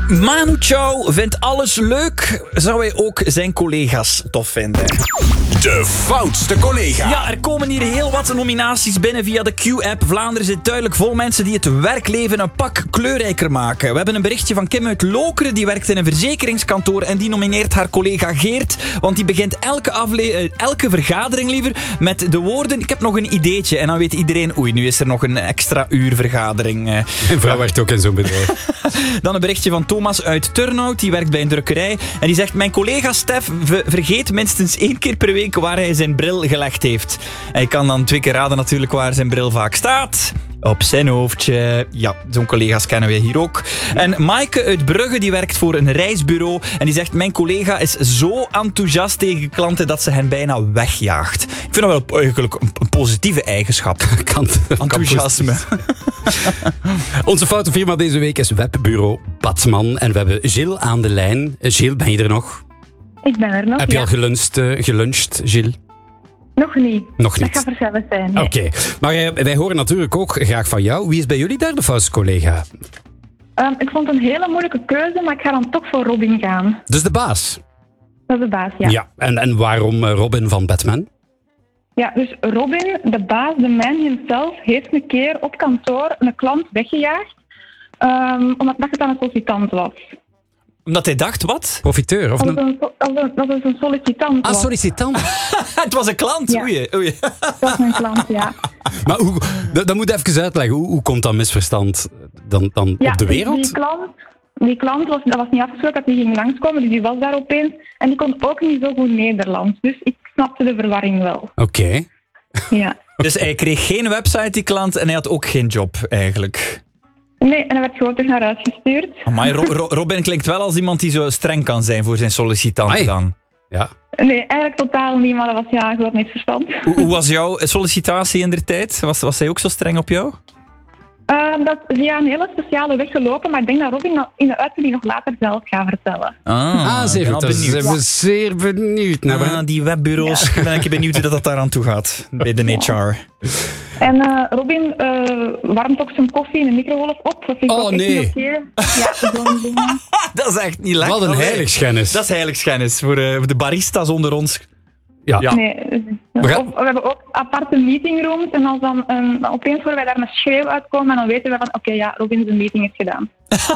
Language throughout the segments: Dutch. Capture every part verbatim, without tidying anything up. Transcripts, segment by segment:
Manu Chao vindt alles leuk. Zou hij ook zijn collega's tof vinden? De foutste collega. Ja, er komen hier heel wat nominaties binnen via de Q-app. Vlaanderen zit duidelijk vol mensen die het werkleven een pak kleurrijker maken. We hebben een berichtje van Kim uit Lokeren. Die werkt in een verzekeringskantoor en die nomineert haar collega Geert. Want die begint elke, afle- elke vergadering liever met de woorden: ik heb nog een ideetje. En dan weet iedereen, oei, nu is er nog een extra uur vergadering. Een vrouw werkt ook in zo'n bedrijf. Dan een berichtje van Thomas uit Turnhout. Die werkt bij een drukkerij. En die zegt: mijn collega Stef v- vergeet minstens één keer per week waar hij zijn bril gelegd heeft. Hij kan dan twee keer raden natuurlijk waar zijn bril vaak staat. Op zijn hoofdje. Ja, zo'n collega's kennen we hier ook. En Maaike uit Brugge, die werkt voor een reisbureau. En die zegt: mijn collega is zo enthousiast tegen klanten dat ze hen bijna wegjaagt. Ik vind dat wel eigenlijk een, een positieve eigenschap. Kant, Enthousiasme. Onze foute firma deze week is webbureau Batman. En we hebben Gilles aan de lijn. Gilles, ben je er nog? Ik ben er nog. Heb je ja. al geluncht, uh, geluncht, Gilles? Nog niet. Nog niet. Dat gaat vanzelf zijn. Nee. Oké. Okay. Maar uh, wij horen natuurlijk ook graag van jou. Wie is bij jullie daar de foutste collega? Um, ik vond het een hele moeilijke keuze, maar ik ga dan toch voor Robin gaan. Dus de baas? Dat is de baas, ja. Ja. En, en waarom uh, Robin van Batman? Ja, dus Robin, de baas, de man himself, heeft een keer op kantoor een klant weggejaagd, um, omdat het dan een sollicitant was. Omdat hij dacht, wat? Profiteur? Of Dat een... was een, dat was een, dat was een sollicitant. Ah, was. sollicitant. Het was een klant. Ja. Oei, oei. Dat was een klant, ja. Maar hoe, dat, dat moet even uitleggen. Hoe, hoe komt dat misverstand dan, dan ja op de wereld? Die klant, die klant was, dat was niet afgesproken dat hij ging langskomen, dus die was daar opeens. En die kon ook niet zo goed Nederlands. Dus ik snapte de verwarring wel. Oké. Okay. Ja. Dus hij kreeg geen website, die klant, en hij had ook geen job, eigenlijk. Nee, en hij werd gewoon terug naar huis gestuurd. Maar Ro- Ro- Robin klinkt wel als iemand die zo streng kan zijn voor zijn sollicitanten Amai. dan. Ja. Nee, eigenlijk totaal niet, maar dat was ja gewoon misverstand. Hoe, hoe was jouw sollicitatie in der tijd? Was, was hij ook zo streng op jou? Uh, dat is via een hele speciale weg gelopen, maar ik denk dat Robin dat in de uitzending nog later zelf gaat vertellen. Ah, Ah, zeer ben goed. al Dus benieuwd. zijn we zeer benieuwd naar. Ah, die webbureaus, ik ben ik benieuwd hoe dat daar aan toe gaat bij de H R. En uh, Robin uh, warmt ook zijn koffie in de microgolf op. Dat vind ik Oh, ook echt nee. niet oké. Ja, zo'n ding. Dat is echt niet lekker. Wat een heiligschennis. Dat is heiligschennis voor uh, de baristas onder ons. Ja. Ja. Nee. We gaan- Of, we hebben ook aparte meetingrooms en als dan, um, dan opeens horen wij daar een schreeuw uitkomen en dan weten we van oké, okay, ja, Robin zijn meeting is gedaan.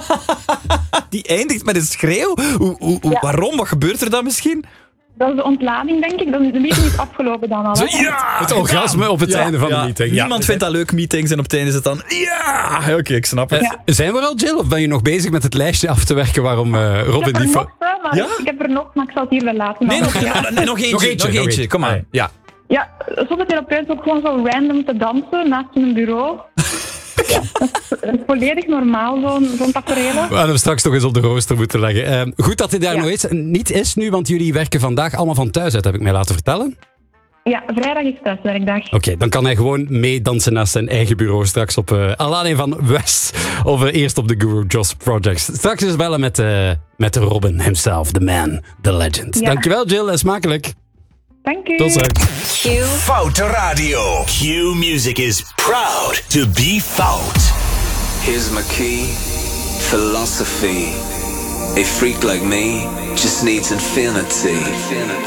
Die eindigt met een schreeuw? Hoe, hoe, hoe- Ja. Waarom? Wat gebeurt er dan misschien? Dat is de ontlading, denk ik. Dan is de meeting is afgelopen dan al. Hè? Ja, Het orgasme op het Ja, einde van ja. de meeting. Niemand Ja. vindt dat leuk, meetings, en op het einde is het dan... Ja! Oké, okay, ik snap het. Eh, Zijn we al, Jill? Of ben je nog bezig met het lijstje af te werken waarom uh, Ik Robin heb er die... nog, fo- hè, maar Ja? ik heb er nog, maar ik zal het hier wel laten. Nee, dan. nog, ja. nee, nog eentje. Nog eentje, Nog nog eentje, eentje. kom maar. Ja. Ja, soms zit hij opeens ook gewoon zo random te dansen naast een bureau. Ja, dat is, dat is volledig normaal, zo'n, zo'n tafereel. We gaan hem straks toch eens op de rooster moeten leggen. Uh, goed dat hij daar Ja. nog eens niet is nu, want jullie werken vandaag allemaal van thuis uit, heb ik mij laten vertellen. Ja, vrijdag is thuiswerkdag. Oké, okay, dan kan hij gewoon meedansen naast zijn eigen bureau straks op uh, Aladdin van West. Of uh, eerst op de Guru Joss Projects. Straks is bellen met, uh, met Robin himself, the man, the legend. Ja. Dankjewel, Jill, en smakelijk. Dank u. Tot straks. Q Foute Radio. Q Music is proud to be fout. Here's my key, philosophy. A freak like me just needs infinity.